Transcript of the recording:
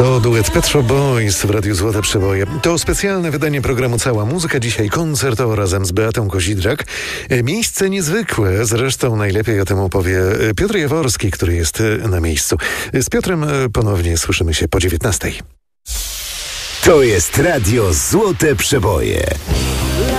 To duet Pet Shop Boys w Radiu Złote Przeboje. To specjalne wydanie programu Cała Muzyka. Dzisiaj koncertowo razem z Beatą Kozidrak. Miejsce niezwykłe, zresztą najlepiej o tym opowie Piotr Jaworski, który jest na miejscu. Z Piotrem ponownie słyszymy się po 19:00. To jest Radio Złote Przeboje.